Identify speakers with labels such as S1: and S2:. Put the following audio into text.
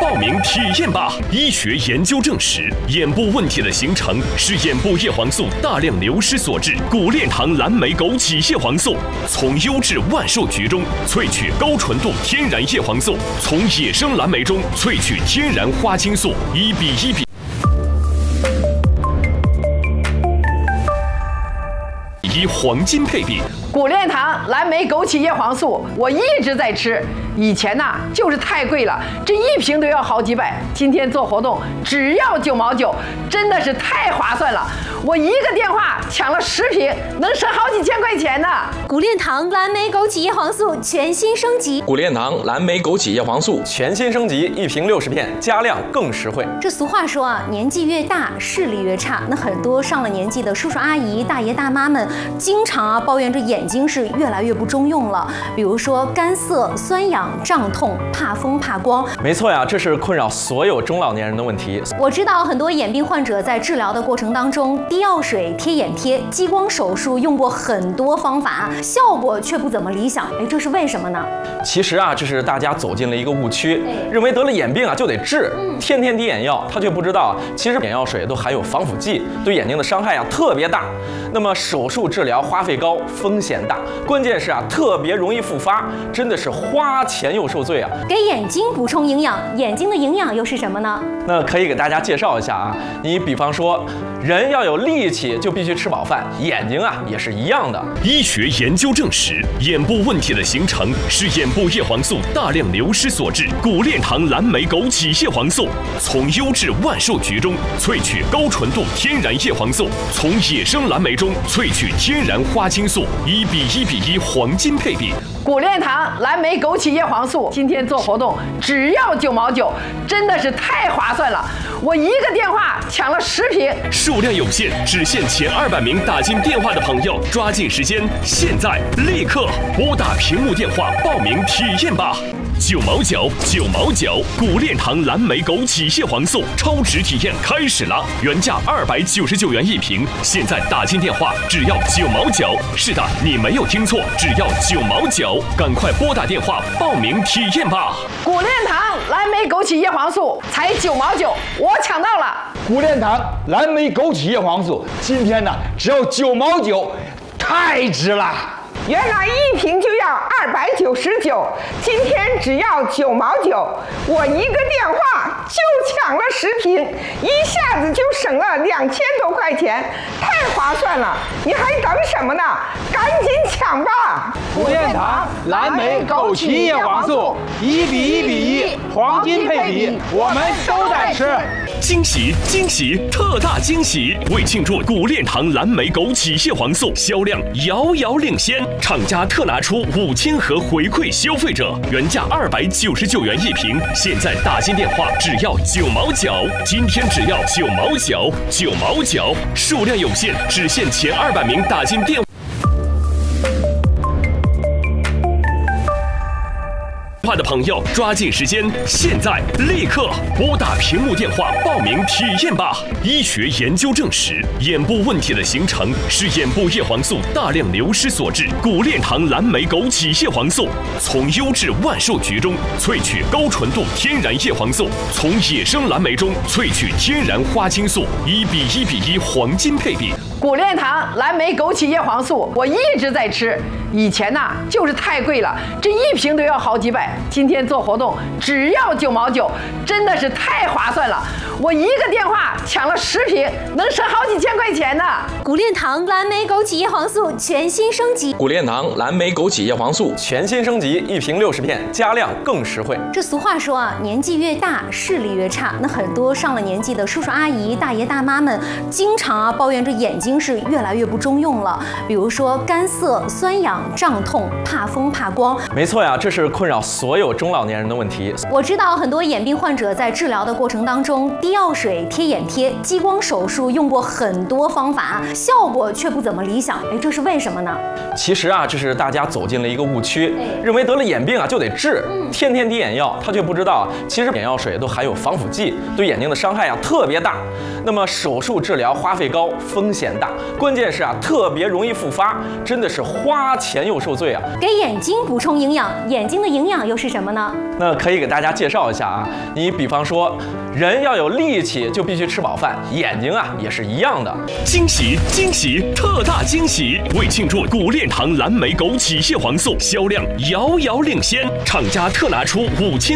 S1: 报名体验吧！医学研究证实，眼部问题的形成是眼部叶黄素大量流失所致。古炼堂蓝莓枸杞叶黄素从优质万寿菊中萃取高纯度天然叶黄素，从野生蓝莓中萃取天然花青素，1:1黄金配比。
S2: 古炼堂蓝莓枸杞叶黄素，我一直在吃。以前呢就是太贵了，这一瓶都要好几百。今天做活动只要9毛9，真的是太划算了。我一个电话抢了10瓶，能省好几千块钱呢。
S3: 古炼堂蓝莓枸杞叶黄素全新升级。
S4: 古炼堂蓝莓枸杞叶黄素
S5: 全新升级，1瓶60片，加量更实惠。
S3: 这俗话说啊，年纪越大视力越差。那很多上了年纪的叔叔阿姨、大爷大妈们，经常抱怨这眼睛是越来越不中用了。比如说干涩、酸痒、胀痛、怕风怕光。
S5: 没错呀，这是困扰所有中老年人的问题。
S3: 我知道很多眼病患者在治疗的过程当中，滴药水、贴眼贴、激光手术用过很多方法，效果却不怎么理想。这是为什么呢？
S5: 其实啊，这是大家走进了一个误区，认为得了眼病啊就得治，天天滴眼药。他却不知道，其实眼药水都含有防腐剂，对眼睛的伤害啊特别大。那么手术治疗花费高，风险大，关键是啊特别容易复发，真的是花钱又受罪啊。
S3: 给眼睛补充营养，眼睛的营养又是什么呢？
S5: 那可以给大家介绍一下啊，你比方说，人要有力气就必须吃饱饭，眼睛啊也是一样的。
S1: 医学研究证实，眼部问题的形成是眼部叶黄素大量流失所致。古炼堂蓝莓枸杞叶黄素从优质万寿菊中萃取高纯度天然叶黄素，从野生蓝莓中萃取天然花青素，1:1黄金配比。
S2: 古炼堂蓝莓枸杞叶黄素，今天做活动只要9毛9，真的是太划算了。我一个电话抢了10瓶，
S1: 数量有限，只限前200名打进电话的朋友，抓紧时间，现在立刻拨打屏幕电话报名体验吧。9毛9，9毛9，古炼堂蓝莓枸杞叶黄素超值体验开始了，原价299元1瓶，现在打进电话只要9毛9。是的，你没有听错，只要9毛9，赶快拨打电话报名体验吧。
S2: 古炼堂蓝莓枸杞叶黄素才9毛9，我抢到了。
S6: 古炼堂蓝莓枸杞叶黄素今天呢只要9毛9，太值了。
S7: 原来1瓶就要299，今天只要9毛9，我一个电话就抢了10瓶，一下子就省了2000多块钱，太划算了！你还等什么呢？赶紧抢吧！
S6: 古炼堂蓝莓枸杞叶黄素1:1黄金配比，我们都在吃。
S1: 惊喜惊喜，特大惊喜！为庆祝古炼堂蓝莓枸杞叶黄素销量遥遥领先，厂家特拿出5000盒回馈消费者，原价299元1瓶，现在打进电话只要9毛9，今天只要9毛9，9毛9，数量有限，只限前200名打进电话的朋友，抓紧时间，现在立刻拨打屏幕电话报名体验吧！医学研究证实，眼部问题的形成是眼部叶黄素大量流失所致。古炼堂蓝莓枸杞叶黄素从优质万寿菊中萃取高纯度天然叶黄素，从野生蓝莓中萃取天然花青素，1:1黄金配比。
S2: 古炼堂蓝莓枸杞叶黄素，我一直在吃。以前呢就是太贵了，这一瓶都要好几百。今天做活动只要9毛9，真的是太划算了。我一个电话抢了10瓶，能省好几千块钱呢。
S3: 古炼堂蓝莓枸杞叶黄素全新升级。
S4: 古炼堂蓝莓枸杞叶黄素
S5: 全新升级，1瓶60片，加量更实惠。
S3: 这俗话说啊，年纪越大视力越差。那很多上了年纪的叔叔阿姨、大爷大妈们，经常抱怨这眼睛是越来越不中用了。比如说干涩、酸痒、胀痛、怕风怕光。
S5: 没错呀，这是困扰所有中老年人的问题。
S3: 我知道很多眼病患者在治疗的过程当中，滴药水、贴眼贴、激光手术用过很多方法，效果却不怎么理想。这是为什么呢？
S5: 其实啊，这是大家走进了一个误区，认为得了眼病啊就得治，天天滴眼药。他却不知道，其实眼药水都含有防腐剂，对眼睛的伤害啊特别大。那么手术治疗花费高，风险大，关键是啊，特别容易复发，真的是花钱又受罪啊。
S3: 给眼睛补充营养，眼睛的营养又是什么呢？
S5: 那可以给大家介绍一下啊，你比方说，人要有力气就必须吃饱饭，眼睛啊也是一样的。
S1: 惊喜惊喜特大惊喜！为庆祝谷链堂蓝莓枸杞叶黄素销量遥遥领先，厂家特拿出5000